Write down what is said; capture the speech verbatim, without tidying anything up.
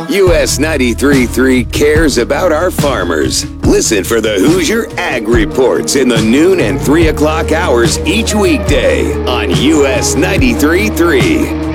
U S ninety-three point three cares about our farmers. Listen for the Hoosier Ag Reports in the noon and three o'clock hours each weekday on U S ninety-three point three.